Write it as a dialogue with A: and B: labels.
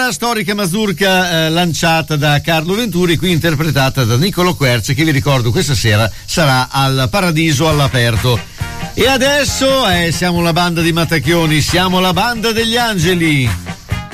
A: la storica mazurka lanciata da Carlo Venturi, qui interpretata da Niccolò Querce, che vi ricordo questa sera sarà al Paradiso all'aperto. E adesso siamo la banda di Matacchioni, siamo la banda degli Angeli.